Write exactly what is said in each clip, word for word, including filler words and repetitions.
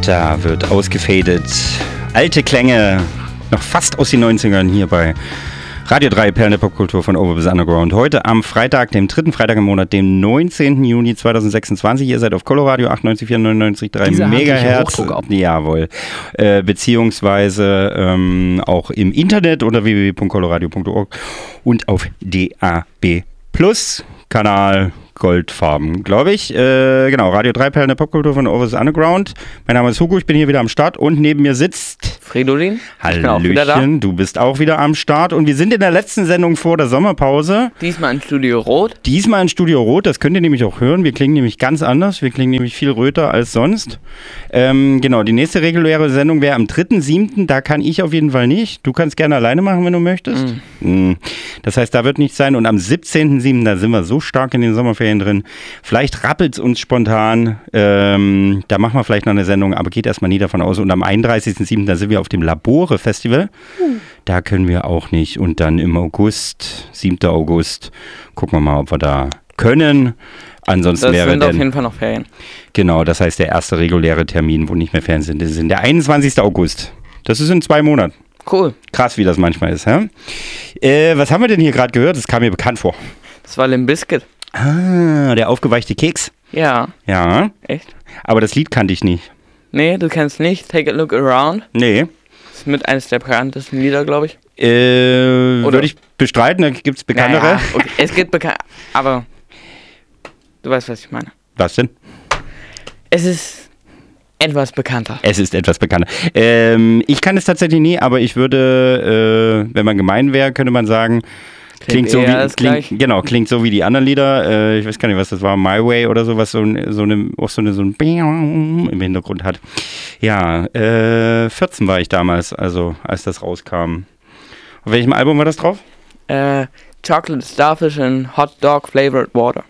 Da wird ausgefadet. Alte Klänge, noch fast aus den neunzigern hier bei Radio drei, Perlen der Popkultur von Over bis Underground. Heute am Freitag, dem dritten Freitag im Monat, dem neunzehnten Juni zweitausendsechsundzwanzig. Ihr seid auf Coloradio achtundneunzig Komma vier, neunundneunzig Komma drei Megahertz. Jawohl. Äh, beziehungsweise ähm, auch im Internet unter w w w punkt coloradio punkt org und auf D A B Plus Kanal Goldfarben, glaube ich. Äh, genau, Radio drei, Perlen der Popkultur von Over bis Underground. Mein Name ist Hugo, ich bin hier wieder am Start und neben mir sitzt Fridolin. Hallöchen, du bist auch wieder am Start und wir sind in der letzten Sendung vor der Sommerpause. Diesmal in Studio Rot. Diesmal in Studio Rot, das könnt ihr nämlich auch hören. Wir klingen nämlich ganz anders, wir klingen nämlich viel röter als sonst. Ähm, genau, die nächste reguläre Sendung wäre am dritten siebten Da kann ich auf jeden Fall nicht. Du kannst gerne alleine machen, wenn du möchtest. Mhm. Das heißt, da wird nichts sein und am siebzehnten siebten da sind wir so stark in den Sommerferien drin. Vielleicht rappelt es uns spontan. Ähm, da machen wir vielleicht noch eine Sendung, aber geht erstmal nie davon aus. Und am einunddreißigsten siebten da sind wir auf dem Labore Festival. Mhm. Da können wir auch nicht. Und dann im August, siebten August, gucken wir mal, ob wir da können. Ansonsten das wäre sind denn, auf jeden Fall noch Ferien. Genau, das heißt der erste reguläre Termin, wo nicht mehr Ferien sind, das ist der einundzwanzigsten August. Das ist in zwei Monaten. Cool. Krass, wie das manchmal ist. Hä? Äh, was haben wir denn hier gerade gehört? Das kam mir bekannt vor. Das war Limp Bizkit. Ah, der aufgeweichte Keks. Ja. Ja. Echt? Aber das Lied kannte ich nicht. Nee, du kennst nicht. Take a Look Around. Nee. Das ist mit eines der bekanntesten Lieder, glaube ich. Äh, würde ich bestreiten, da gibt es bekanntere. Naja, okay. Es gibt bekannt, aber du weißt, was ich meine. Was denn? Es ist etwas bekannter. Es ist etwas bekannter. Ähm, ich kann es tatsächlich nie, aber ich würde, äh, wenn man gemein wäre, könnte man sagen, Klingt, klingt so wie klingt, genau, klingt so wie die anderen Lieder. Äh, ich weiß gar nicht, was das war, My Way oder so, was so, ein, so eine auch so eine so ein im Hintergrund hat. Ja, äh, vierzehn war ich damals, also als das rauskam. Auf welchem Album war das drauf? Äh, Chocolate Starfish and Hot Dog Flavored Water.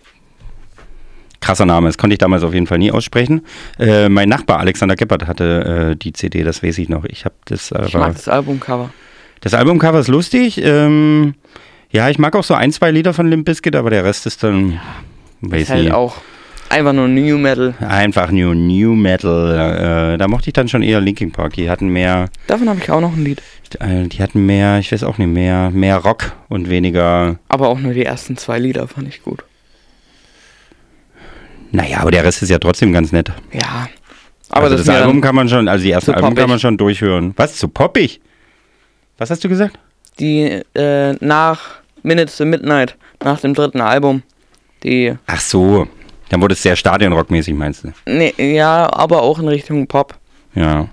Krasser Name, das konnte ich damals auf jeden Fall nie aussprechen. Äh, mein Nachbar Alexander Geppert hatte äh, die C D, das weiß ich noch. Ich habe das. Äh, ich mag das Albumcover. Das Albumcover ist lustig. Ähm, Ja, ich mag auch so ein, zwei Lieder von Limp Bizkit, aber der Rest ist dann, weiß ist halt nicht. auch einfach nur New Metal. Einfach nur New Metal. Äh, da mochte ich dann schon eher Linkin Park. Die hatten mehr... Davon habe ich auch noch ein Lied. Die hatten mehr, ich weiß auch nicht, mehr, mehr Rock und weniger... Aber auch nur die ersten zwei Lieder fand ich gut. Naja, aber der Rest ist ja trotzdem ganz nett. Ja. Aber also das, das Album kann man schon, also die ersten Alben poppig. kann man schon durchhören. Was, zu poppig? Was hast du gesagt? Die, äh, nach... Minutes to Midnight, nach dem dritten Album. Die. Ach so, dann wurde es sehr Stadionrockmäßig, meinst du? Nee, ja, aber auch in Richtung Pop. Ja.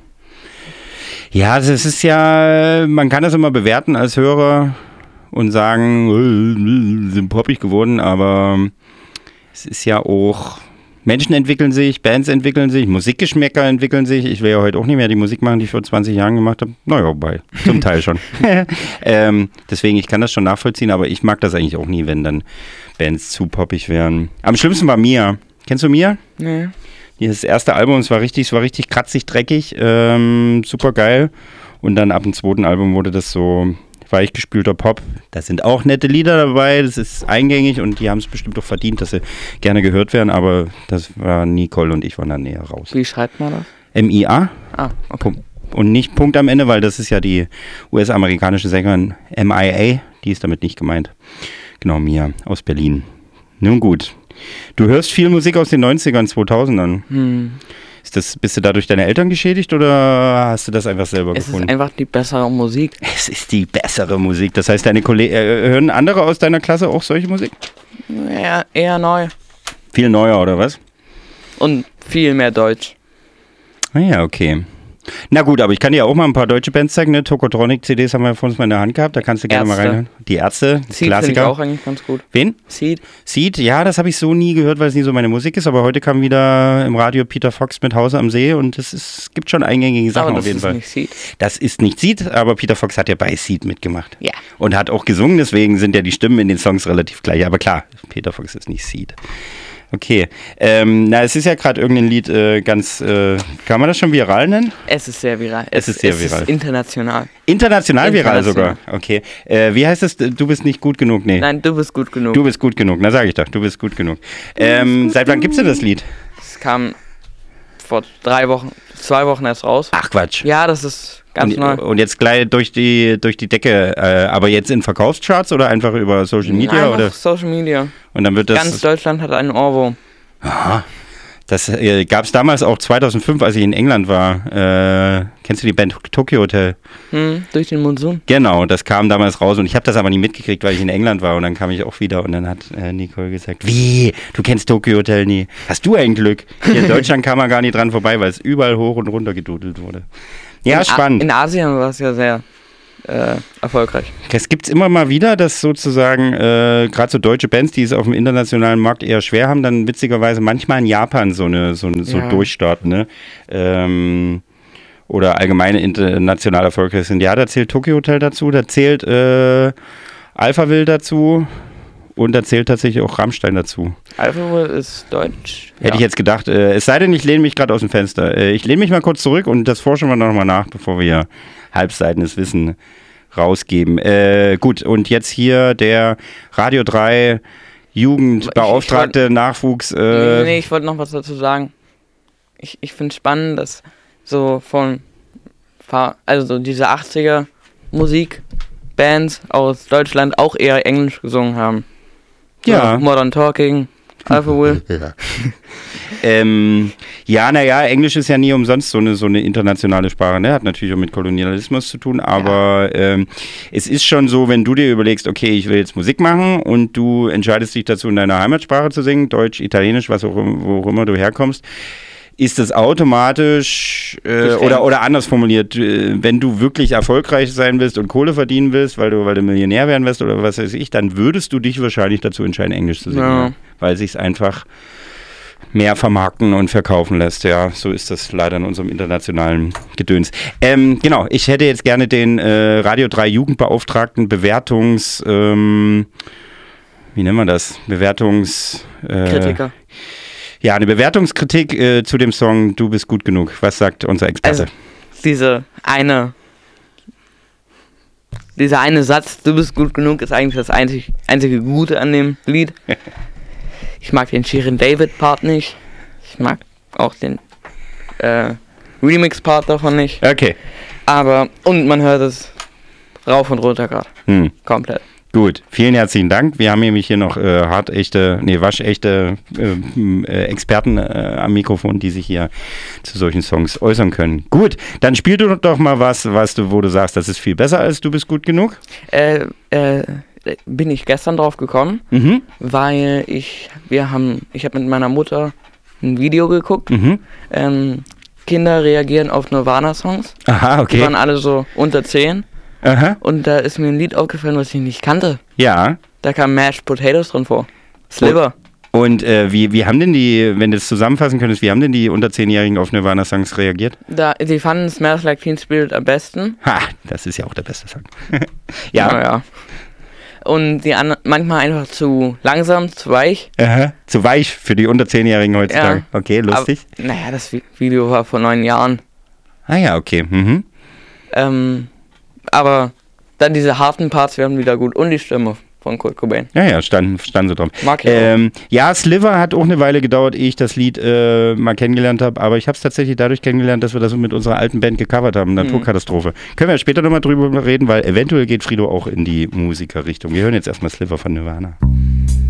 Ja, das ist ja, man kann das immer bewerten als Hörer und sagen, äh, sind poppig geworden, aber es ist ja auch, Menschen entwickeln sich, Bands entwickeln sich, Musikgeschmäcker entwickeln sich. Ich will ja heute auch nicht mehr die Musik machen, die ich vor zwanzig Jahren gemacht habe. Naja, wobei, zum Teil schon. ähm, deswegen, ich kann das schon nachvollziehen, aber ich mag das eigentlich auch nie, wenn dann Bands zu poppig wären. Am schlimmsten war Mia. Kennst du Mia? Nee. Das erste Album, es war richtig, es war richtig kratzig, dreckig, ähm, super geil. Und dann ab dem zweiten Album wurde das so weichgespülter Pop. Da sind auch nette Lieder dabei, das ist eingängig und die haben es bestimmt auch verdient, dass sie gerne gehört werden, aber das war Nicole und ich waren dann näher raus. Wie schreibt man das? M I A. Ah, okay. Und nicht Punkt am Ende, weil das ist ja die U S-amerikanische Sängerin M I A, die ist damit nicht gemeint. Genau, Mia aus Berlin. Nun gut. Du hörst viel Musik aus den neunzigern, zweitausendern. Hm. Ist das, bist du dadurch deine Eltern geschädigt oder hast du das einfach selber es gefunden? Es ist einfach die bessere Musik. Es ist die bessere Musik. Das heißt, deine Kollegen, äh, hören andere aus deiner Klasse auch solche Musik? Ja, eher neu. Viel neuer, oder was? Und viel mehr Deutsch. Ah ja, okay. Na gut, aber ich kann dir auch mal ein paar deutsche Bands zeigen. Ne? Tokotronic-C Ds haben wir vor uns mal in der Hand gehabt. Da kannst du gerne Ärzte. mal reinhören. Die Ärzte, Seed Klassiker. finde ich auch eigentlich ganz gut. Wen? Seed. Seed, ja, das habe ich so nie gehört, weil es nie so meine Musik ist. Aber heute kam wieder im Radio Peter Fox mit Hause am See und es ist, gibt schon eingängige Sachen aber auf jeden Fall. Das ist nicht Seed. Das ist nicht Seed, aber Peter Fox hat ja bei Seed mitgemacht. Ja. Und hat auch gesungen, deswegen sind ja die Stimmen in den Songs relativ gleich. Aber klar, Peter Fox ist nicht Seed. Okay. Ähm, na, es ist ja gerade irgendein Lied äh, ganz, äh, kann man das schon viral nennen? Es ist sehr viral. Es, es ist sehr es viral. Ist international. International viral International. sogar? Okay. Äh, wie heißt es? Du bist nicht gut genug? Nee. Nein, du bist gut genug. Du bist gut genug. Na, sag ich doch. Du bist gut genug. Ähm, seit wann gibt's denn das Lied? Es kam vor drei Wochen, zwei Wochen erst raus. Ach Quatsch. Ja, das ist ganz und, neu. Und jetzt gleich durch die, durch die Decke, äh, aber jetzt in Verkaufscharts oder einfach über Social Media? Einfach oder? Social Media. Und dann wird das. Ganz Deutschland hat einen Ohrwurm. Aha. Das äh, gab es damals auch zweitausendfünf, als ich in England war. Äh, kennst du die Band Tokyo Hotel? Hm, durch den Monsun. Genau, das kam damals raus und ich habe das aber nie mitgekriegt, weil ich in England war und dann kam ich auch wieder und dann hat äh, Nicole gesagt, wie, du kennst Tokyo Hotel nie? Hast du ein Glück? Hier in Deutschland kam man gar nicht dran vorbei, weil es überall hoch und runter gedudelt wurde. Ja, in spannend. A- in Asien war es ja sehr äh, erfolgreich. Es gibt es immer mal wieder, dass sozusagen äh, gerade so deutsche Bands, die es auf dem internationalen Markt eher schwer haben, dann witzigerweise manchmal in Japan so eine so, so Ja. durchstarten, ne? Ähm, oder allgemeine international erfolgreich sind. Ja, da zählt Tokyo Hotel dazu, da zählt äh, Alphaville dazu und da zählt tatsächlich auch Rammstein dazu. Alphaville ist deutsch. Hätte ja. ich jetzt gedacht. Äh, es sei denn, ich lehne mich gerade aus dem Fenster. Äh, ich lehne mich mal kurz zurück und das forschen wir nochmal nach, bevor wir halbseitiges Wissen rausgeben. Äh, gut, und jetzt hier der Radio drei Jugendbeauftragte Ich- ich wollt- Nachwuchs. Nee, Äh, nee, ich wollte noch was dazu sagen. Ich, ich finde es spannend, dass so von, Fa- also so diese achtziger Musikbands aus Deutschland auch eher Englisch gesungen haben. So Ja. Modern Talking, Alphaville. ähm, ja, naja, Englisch ist ja nie umsonst so eine, so eine internationale Sprache, ne? Hat natürlich auch mit Kolonialismus zu tun, aber ähm, es ist schon so, wenn du dir überlegst, okay, ich will jetzt Musik machen und du entscheidest dich dazu, in deiner Heimatsprache zu singen, Deutsch, Italienisch, was auch, wo auch immer du herkommst, ist das automatisch äh, oder, oder anders formuliert, äh, wenn du wirklich erfolgreich sein willst und Kohle verdienen willst, weil du, weil du Millionär werden willst oder was weiß ich, dann würdest du dich wahrscheinlich dazu entscheiden, Englisch zu singen, Ja. ja. Weil sich es einfach mehr vermarkten und verkaufen lässt. Ja, so ist das leider in unserem internationalen Gedöns. Ähm, genau, ich hätte jetzt gerne den äh, Radio drei Jugendbeauftragten Bewertungs... Ähm, wie nennt man das? Bewertungs... Äh, Kritiker. Ja, eine Bewertungskritik äh, zu dem Song Du bist gut genug. Was sagt unser Experte? Also, diese eine, dieser eine Satz, du bist gut genug, ist eigentlich das einzig, einzige Gute an dem Lied. Ich mag den Shirin David Part nicht. Ich mag auch den äh, Remix Part davon nicht. Okay. Aber, und man hört es rauf und runter gerade. Hm. Komplett. Gut, vielen herzlichen Dank. Wir haben nämlich hier noch äh, hartechte, nee, waschechte äh, äh, Experten äh, am Mikrofon, die sich hier zu solchen Songs äußern können. Gut, dann spiel du doch mal was, was du, wo du sagst, das ist viel besser als Du bist gut genug. Äh, äh, bin ich gestern drauf gekommen, Mhm. weil ich, wir haben, ich habe mit meiner Mutter ein Video geguckt. Mhm. Ähm, Kinder reagieren auf Nirvana-Songs. Aha, Die okay. waren alle so unter zehn. Aha. Und da ist mir ein Lied aufgefallen, was ich nicht kannte. Ja. Da kam Mashed Potatoes drin vor. Sliver. Und äh, wie, wie haben denn die, wenn du es zusammenfassen könntest, wie haben denn die unter zehnjährigen auf Nirvana-Songs reagiert? Da, die fanden Smells Like Teen Spirit am besten. Ha, das ist ja auch der beste Song. ja. Naja. Und die anderen manchmal einfach zu langsam, zu weich. Aha. Zu weich für die unter zehnjährigen heutzutage. Ja. Okay, lustig. Aber, naja, das Vi- Video war vor neun Jahren. ah ja, okay. Mhm. Ähm, aber dann diese harten Parts werden wieder gut. Und die Stimme von Kurt Cobain. Ja, ja, stand, stand so drauf. Mag ich ähm, ja, Sliver hat auch eine Weile gedauert, ehe ich das Lied äh, mal kennengelernt habe, aber ich habe es tatsächlich dadurch kennengelernt, dass wir das mit unserer alten Band gecovert haben, Naturkatastrophe. Können wir später nochmal drüber reden, weil eventuell geht Frido auch in die Musikerrichtung. Wir hören jetzt erstmal Sliver von Nirvana.